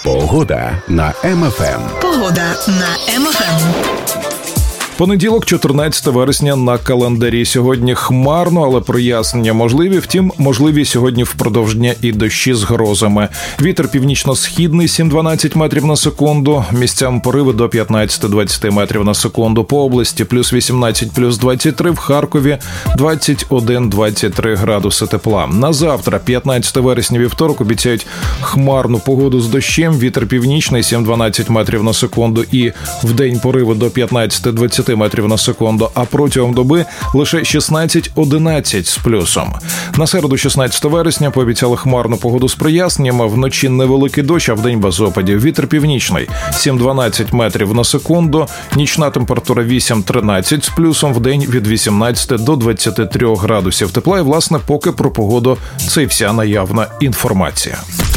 Погода на МФМ. Погода на МФМ. Понеділок, 14 вересня на календарі. Сьогодні хмарно, але прояснення можливі. Втім, можливі сьогодні впродовж дня і дощі з грозами. Вітер північно-східний 7-12 метрів на секунду. Місцями пориви до 15-20 метрів на секунду. По області плюс 18, плюс 23. В Харкові 21-23 градуси тепла. На завтра, 15 вересня, вівторок, обіцяють хмарну погоду з дощем. Вітер північний 7-12 метрів на секунду. І вдень пориви до 15-20 метрів на секунду, а протягом доби лише 16-11 з плюсом. На середу, 16 вересня, пообіцяли хмарну погоду з проясненнями. Вночі невеликий дощ, а вдень без опадів. Вітер північний 7-12 метрів на секунду. Нічна температура 8-13 з плюсом, вдень від 18 до 23 градусів тепла. І, власне, поки про погоду це і вся наявна інформація.